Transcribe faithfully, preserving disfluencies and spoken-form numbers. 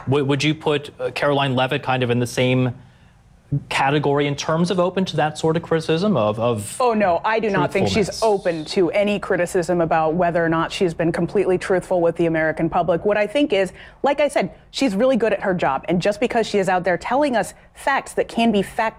W- would you put uh, Caroline Leavitt kind of in the same category in terms of open to that sort of criticism of, of Oh no, I do not think she's open to any criticism about whether or not she's been completely truthful with the American public. What I think is, like I said, she's really good at her job. And just because she is out there telling us facts that can be fact